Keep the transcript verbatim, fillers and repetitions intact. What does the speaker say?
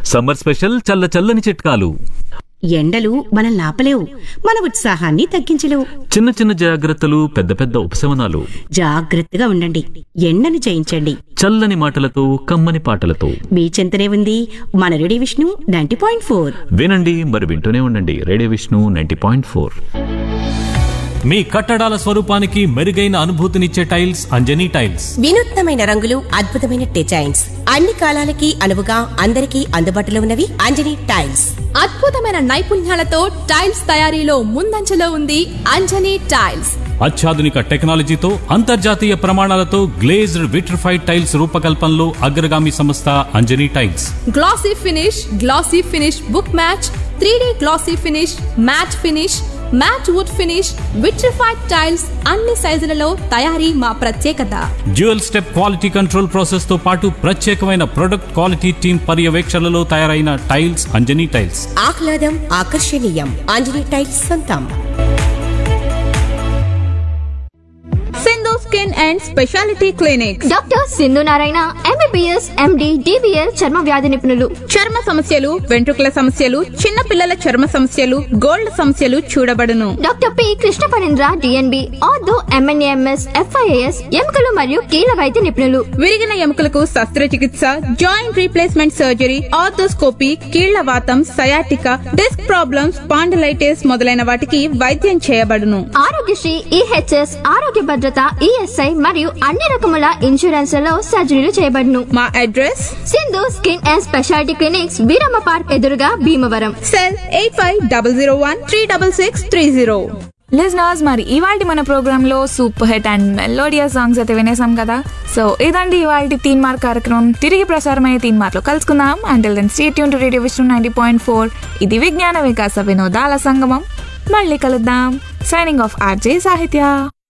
Summer special చల్ల చల్లని చిట్కాలు. ఎండలు మనల్ని ఆపలేవు, మన ఉత్సాహాన్ని తగ్గించలేవు. చిన్న చిన్న జాగ్రత్తలు, పెద్ద పెద్ద ఉపశమనాలు. జాగ్రత్తగా ఉండండి, ఎండను జయించండి. చల్లని మాటలతో, కమ్మని పాటలతో. మీ చెంతనే ఉంది మన radio Vishnu ninety point four. వినండి, మరి వింటూనే ఉండండి. Radio Vishnu ninety point four. మీ కట్టడాల స్వరూపానికి మెరుగైన అనుభూతినిచ్చే టైల్స్ అంజనీ టైల్స్. వినూత్నమైన రంగులు, అద్భుతమైన డిజైన్స్, అన్ని కాలాలకి అనువుగా అందరికీ అందుబాటులో ఉన్నవి అంజనీ టైల్స్. అద్భుతమైన నైపుణ్యాలతో టైల్స్ తయారీలో ముందంజలో ఉంది అంజనీ టైల్స్. అత్యాధునిక టెక్నాలజీతో, అంతర్జాతీయ ప్రమాణాలతో గ్లేజ్డ్ విట్రిఫైడ్ టైల్స్ రూపకల్పనలో అగ్రగామి సంస్థ Anjani tiles. Glossy finish, glossy finish book match, three D glossy finish, mat finish, mat would finish, vitrified tiles అన్ని సైజులలో తయారీ మా ప్రత్యేకత. Dual step quality control process తో పాటు ప్రత్యేకమైన ప్రొడక్ట్ క్వాలిటీ టీమ్ పర్యవేక్షణలో తయారైన టైల్స్ అంజనీ టైల్స్. ఆహ్లాదం, ఆకర్షణీయం, అంజనీ టైల్స్ సొంతం. Sindhu skin and speciality clinic. Doctor Sindhu Narayana, MBBS, MD, DBL, చర్మ వ్యాధి నిపుణులు. చర్మ సమస్యలు, వెంట్రుకల సమస్యలు, చిన్న పిల్లల చర్మ సమస్యలు, గోల్డ్ సమస్యలు చూడబడును. Doctor P Krishna Parendra, DNB, ortho, MNAMS, FIAS, ఎముకలు మరియు కీళ్ళ వైద్య నిపుణులు. విరిగిన ఎముకలకు శస్త్రచికిత్స, జాయింట్ రీప్లేస్మెంట్ సర్జరీ, ఆర్థోస్కోపీ, కీళ్ల వాతం, సయాటికా, డిస్క్ ప్రాబ్లమ్స్, స్పాండిలైటిస్ మొదలైన వాటికి వైద్యం చేయబడును. ఆరోగ్యశ్రీ, ఈహెచ్ఎస్, ఆరోగ్య భద్రత, ఈఎస్ఐ మరియు అన్ని రకముల ఇన్సూరెన్స్లలో సర్జరీలు చేయబడును. మా address Sindhu skin and speciality clinics, Veeramma park ఎదురుగా, Bhimavaram. Cell eight five double zero one three double six three zero. Listeners, మరి ఇవాళ మన ప్రోగ్రామ్ లో super hit and melodious songs అయితే వినేసాం కదా. సో ఇదండి ఇవాళ తీన్ మార్క్ కార్యక్రమం. తిరిగి ప్రసారమయ్యే తీన్ మార్క్ లో కలుసుకుందాం. Until then stay tune to radio Vishnu ninety point four. ఇది విజ్ఞాన వికాస వినోదాల సంగమం. మళ్ళీ కలుద్దాం. సైనింగ్ ఆఫ్ ఆర్జే సాహిత్య.